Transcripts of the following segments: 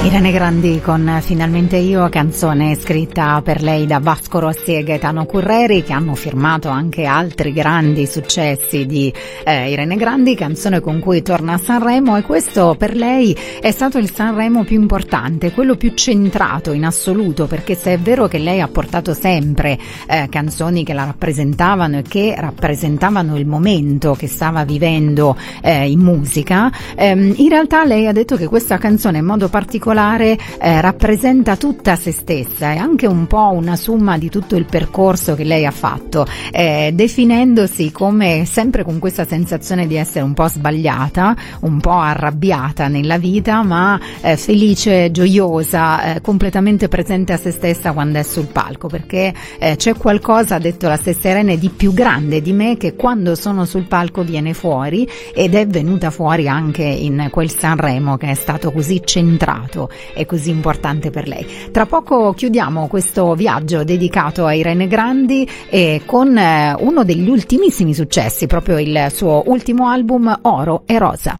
Irene Grandi con Finalmente io, canzone scritta per lei da Vasco Rossi e Gaetano Curreri, che hanno firmato anche altri grandi successi di Irene Grandi, canzone con cui torna a Sanremo, e questo per lei è stato il Sanremo più importante, quello più centrato in assoluto, perché se è vero che lei ha portato sempre canzoni che la rappresentavano e che rappresentavano il momento che stava vivendo in musica, in realtà lei ha detto che questa canzone in modo particolare rappresenta tutta se stessa, è anche un po' una somma di tutto il percorso che lei ha fatto, definendosi come sempre con questa sensazione di essere un po' sbagliata, un po' arrabbiata nella vita, ma felice, gioiosa, completamente presente a se stessa quando è sul palco, perché c'è qualcosa, ha detto la stessa Irene, di più grande di me che quando sono sul palco viene fuori, ed è venuta fuori anche in quel Sanremo che è stato così centrato e così importante per lei. Tra poco chiudiamo questo viaggio dedicato a Irene Grandi con uno degli ultimissimi successi, proprio il suo ultimo album, Oro e Rosa.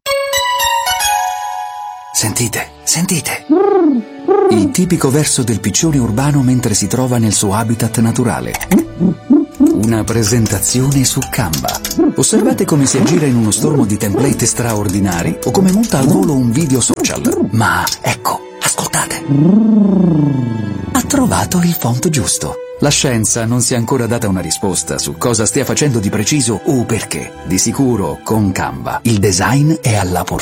Sentite, sentite. Il tipico verso del piccione urbano mentre si trova nel suo habitat naturale. Una presentazione su Canva. Osservate come si aggira in uno stormo di template straordinari o come monta al volo un video social. Ma ecco, ascoltate. Ha trovato il font giusto. La scienza non si è ancora data una risposta su cosa stia facendo di preciso o perché. Di sicuro, con Canva, il design è alla portata.